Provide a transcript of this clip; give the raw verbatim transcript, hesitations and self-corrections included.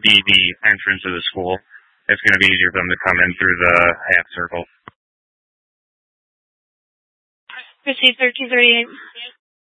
be the entrance of the school. It's going to be easier for them to come in through the half circle. Proceed thirteen thirty-eight.